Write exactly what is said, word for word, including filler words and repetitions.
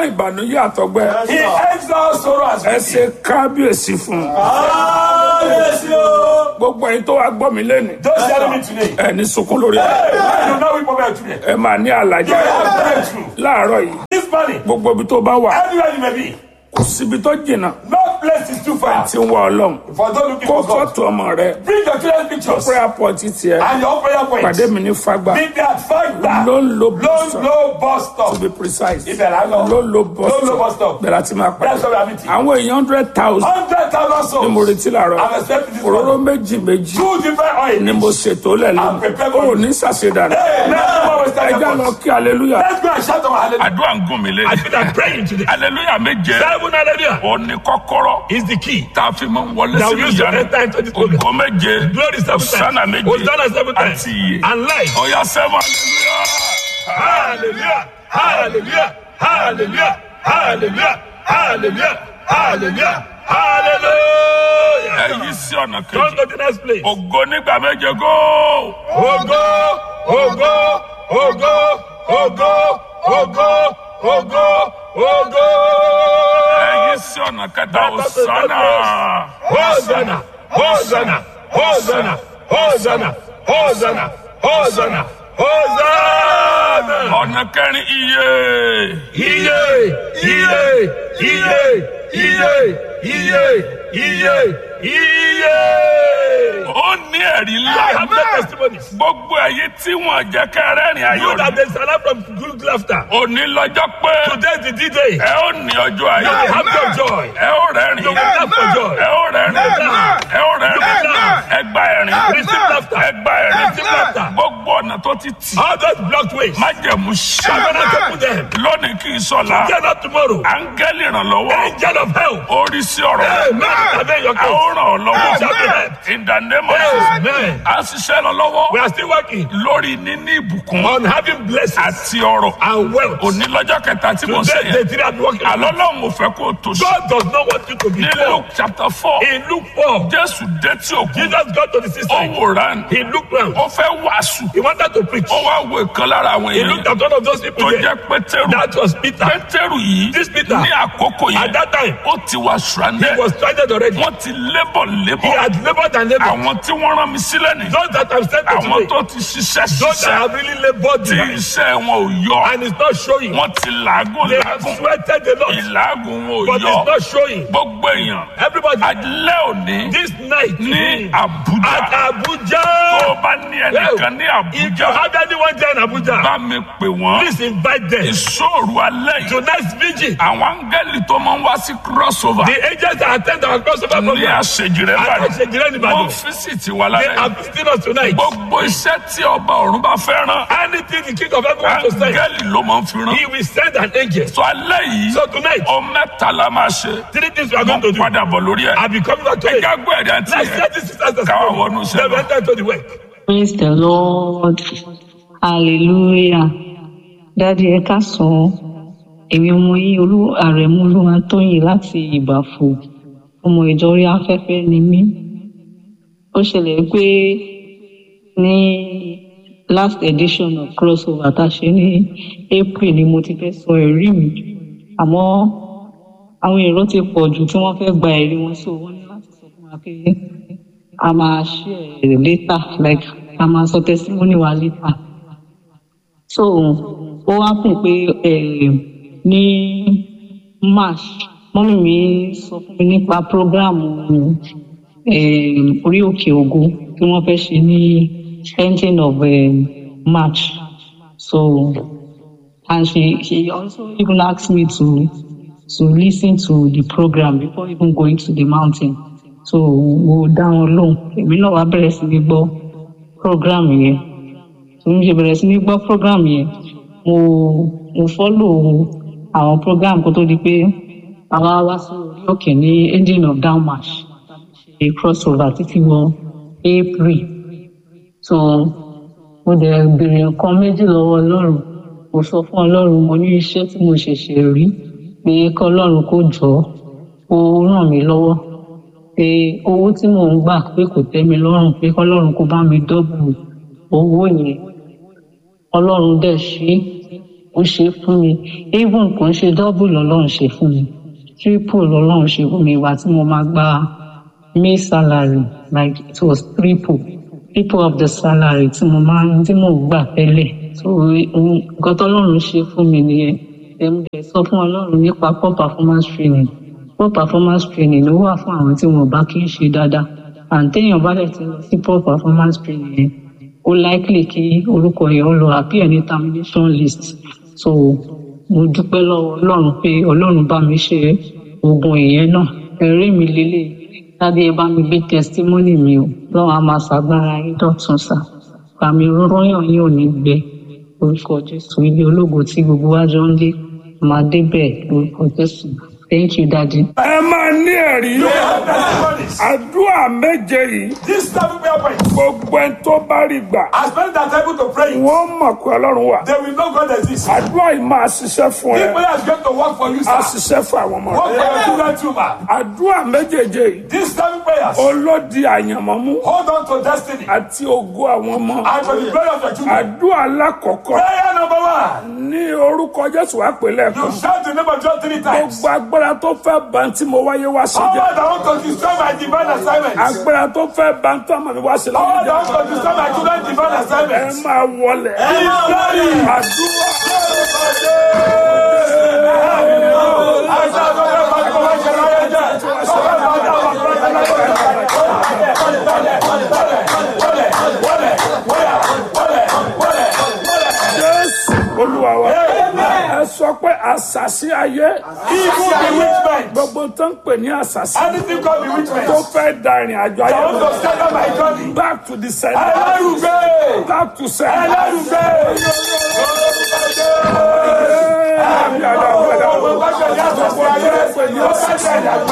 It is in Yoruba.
tán ìbànújẹ́ àtọgbẹ́. He ends all sorrow as ẹ ṣe kábíyèsí fún un. Kábíyèsí o. gbogbo ẹ̀yin tó wá gbọ́ mi lẹ́nu. Don't tell me today. ẹ ní sunkún lórí ẹ. Hey, you know we probably today. ẹ máa ní àlàjá. You have breakthrough. láàárọ̀ yìí This morning, gbogbo ibi tó bá wà anywhere you may be, kò síbi tó jìnnà no place is too far. tí ń wá ọlọ́run. For those looking kó for God, fọ́tò ọmọ rẹ. bring your children's pictures prayer point tiẹ̀. and your prayer points. pàdé mi ní fagbá. Bring that fight ló ń lo Don't bus no bus to stop. be precise. Ibẹ̀ la lọ. ló ń lo bus Ló ń lo bus stop. bẹ̀rẹ̀ àti máa pàdé. That's what I'm meeting. àwọn èèyàn hundred thousand Hundred thousand ni mo souls. retí làárọ̀. I'm expecting this òróró morning. méjì méjì Two different oils. ni mo ṣètò lẹ̀ I'm prepared for lẹ́nu. ó you. ní sàṣedànù. Hey, let's go waste time ẹja lọ efforts. kí hallelujah. Let's go and shout our hallelujah. àdúrà ń gùn mí lé. I feel like praying today. hallelujah méje. Seven hallelujah ó ní kọ́kọ́rọ́. is the key. tá a fi máa ń wọlé That sínú we use to ìyanu. enter into this program. ògo méje. Glory seven Hosanna times. méje. Hosanna seven times. àti iye. And life. ọ̀yá sẹ́wọ̀n hallelujah. Hallelujah. Hallelujah. Hallelujah. Hallelujah. Hallelujah. Hallelujah. Hallelujah. èyí sí ọ̀nà Come kejì. to the next place. ògo nígbà méje góò. Ogo, ogo, ogo, ogo, ogo, ogo, ogo. èyí sí ọ̀nà kẹta. Hosanna. Hosanna, Hosanna, Hosanna, Hosanna, Hosanna, Hosanna, Hosanna. ọ̀nà kẹrin iye. Iye, iye, iye, iye, iye, iye, iye. ó ní ẹ̀rí I ńlá. have no testimonies. gbogbo èyí tí wọ́n jẹ́ kẹrẹ́rìn You ayọ̀ that ni. they salute from good laughter. òní lọ́jọ́ pé Today is the D-Day. ẹ ó ní ọjọ́ You will ayọ̀. have your joy. ẹ ó rẹ́rìn. You will laugh for joy. ẹ ó rẹ́rìn. ẹ ó rẹ́rìn. ẹ gba ẹ̀rín. Receive laughter. ẹ gba ẹ̀rín. Receive laughter. gbogbo ọ̀nà tó ti tì. All those blocked ways. májẹ̀mú ṣá. I'm gonna open them. lónìí kì í sọ̀la. Get up tomorrow. áńgẹ́lì ìrànlọ́wọ́. Angel of help. orí sí ọ̀rọ̀. Amen. Amen. Your a ó case. ràn ọ́ lọ́wọ́. Amen. in the name of Jesus. Amen. a ṣiṣẹ́ lọ lọ́wọ́. We are still working lórí níní ìbùkún. on having blessings àti ọrọ̀. and wealth. òní lọ́jọ́ kẹta tí mo ṣe Today, yẹn. the three are working. àlọ́ lọ́hùn ò fẹ́ kó o tó sí. God does not want you to be ní poor. Luke chapter four. In Luke four, Jésù dé tí òkú. Jesus got to the ó seaside. wòran. He looked round. ó fẹ́ wàásù. He wanted to preach. ó wá wo ìkan lára àwọn He looked èèyàn. at one of those people tó there. jẹ́ Pétérù. That was Peter. Pétérù yìí. This Peter. ní àkókò At yẹn. that time, ó ti wà he stranded. was stranded already. wọ́n ti lébọ̀ He lébọ̀. had labored and labored. àwọn tí wọ́n rán mi sílẹ̀ ni. Those that have sent to àwọn today, tó ti ṣiṣẹ́ those that ṣiṣẹ́. have really labored tí behind, iṣẹ́ wọn ò yọ. and it's not showing. wọ́n ti làágùn They have làágùn. sweated a lot, ìlàágùn wọn ò but yọ. it's not showing. gbogbo èèyàn. Everybody, alẹ́ òní. this night ní at Àbújá. tó Abuja, o bá ní ẹnìkan ní if you Àbújá. have anyone there in Abuja, bá mi pè wọ́n. please invite them. ìṣòro alẹ́ yìí. Tonight's vigil, àwọn áńgẹ́lì tó máa ń wá sí crossover. the angels that attend our crossover ní program, àṣejìrẹ́ at bàdàn. Ashejire wọ́n Nìbàdàn, físìtì wà they lálẹ́ are yìí. visiting us tonight. gbogbo iṣẹ́ tí ọba ọ̀run bá fẹ́ rán. Anything the king of heaven wants to send, áńgẹ́lì ló máa ń fi rán. he will send an angel. sọ alẹ́ yìí. So tonight, ọ mẹ́ta la máa ṣe. three things we are mo going to do. padà bọ̀ lórí ẹ̀. I'll be coming back to ẹ it. já gbọ́ ẹ̀rí àti Let's ẹ̀. set this sisters as Káwọn wọnú iṣẹ́ They lọ. enter into the work. Praise the Lord. Hallelujah. Daddy ẹ káàsán. Èmi ọmọ yín olú àrẹ̀mú Olúwatóyìn láti Ìbàfò. Ọmọ ìjọ orí afẹ́fẹ́ ni mí. Ó ṣẹlẹ̀ pé ní last edition of crossover tá a ṣe ní April ni mo ti fẹ́ sọ ẹ̀rí mi. Àmọ́ àwọn èrò ti pọ̀ jù tí wọ́n fẹ́ gba ẹ̀rí wọn, so wọ́n ní láti sọ fún wa pé a máa share later, like a máa sọ testimony wa later. So ó wá kùn pé eh, ní March mọ́mí mi sọ fún mi nípa program eh, orí òkè ògo tí wọ́n fẹ́ ṣe ní ending of eh, March. So and she she also even asked me to to listen to the program before even going to the mountain. So mo dá wọn lóhùn, èmi náà wá bẹ̀rẹ̀ sí ní gbọ́ program yẹn. So mo ṣe bẹ̀rẹ̀ sí ní gbọ́ program yẹn, mo mo follow àwọn program kó tó di pé àwa wá sí orí òkè ní ending of down march ṣe crossover títí wọ April. So mo dẹ̀ béèrè nǹkan méjì lọ́wọ́ Ọlọ́run. Mo sọ fún Ọlọ́run, mo ní iṣẹ́ tí mo ṣẹ̀ṣẹ̀ rí pé kọ́lọ́run kó jọ̀ọ́ kó ràn mí lọ́wọ́, pé owó tí mò ń gbà pé kò tẹ́ mi lọ́rùn, pé kọ́lọ́run kó bá mi dọ́bù owó yẹn. Ọlọ́run dẹ̀ ṣe, ó ṣe fún mi even kò ń ṣe double lọ́lọ́run ṣe fún mi triple lọ́lọ́run ṣe fún mi ìwà tí mo máa gba May salary like it was triple triple of the salary tí mo máa ń tí mo gbà tẹ́lẹ̀ so nǹkan tọ́lọ́run ṣe fún mi nìyẹn ẹ̀mú dẹ̀ sọ fún Ọlọ́run nípa poor performance training poor performance training ló wà fún àwọn tí wọn bá kí ń ṣe dáadáa and téèyàn bá dẹ̀ ti lọ sí poor performance training yẹn ó likely kí orúkọ yẹn ó lọ appear ní termination list so mo dúpẹ́ lọ́wọ́ Ọlọ́run pé Ọlọ́run bá mi ṣe oògùn ìyẹn náà ẹ̀rí mi lélẹ̀ dáadé ẹ bá mi gbé testimony mi o lọ́wọ́ a máa ṣàgbára yín dọ̀tun sá pàmì rọ́yàn yín ò ní gbẹ orúkọ Jésù ilé ológo tí gbogbo wa jọ ń dé máa débẹ̀ orúkọ Jésù. Thank you, Daddy. ẹ máa ní ẹ̀rí àdúrà méje yìí This seven prayer points, gbogbo ẹni tó bá rí gbà as many that are able to pray, it, wọ́n mọ̀ pé Ọlọ́run wà. they will know God exists. àdúrà yìí máa ṣiṣẹ́ fún This ẹ prayer is going to work for you, á sir. ṣiṣẹ́ fún àwọn ọmọ Work rẹ. for your children too, man. àdúrà méjèèjì yìí These seven prayers, olódi àyànmọ́ mú hold on to destiny àti ògo àwọn ọmọ. and to the glory of your children. àdúrà alákọ̀ọ́kọ́ Prayer number one, ní orúkọ Jésù wá pè you lẹ́ẹ̀kan. shout the name of God three times. gbogbo agbára tó fẹ́ bà ń tí mo wáyé wá sí jẹ́. Power that want to destroy my divine assignment. agbára tó fẹ́ bà ń tọ́ àmọ́ mi wá sí Power lọ́wọ́ that jẹ́. want to destroy my children's divine ẹ assignment. máa wọlé. Glory. àdúrà Jésù Olúwa wa. ẹ sọ pé àṣàṣì ayé Evil bewitchment. gbogbo tó ń pè ní àṣàṣì Anything called bewitchment. tó fẹ́ da ìrìn àjò I ayé want to scatter my journey. back to the center. Ẹlẹ́rùgbé. back to center. Ẹlẹ́rùgbé.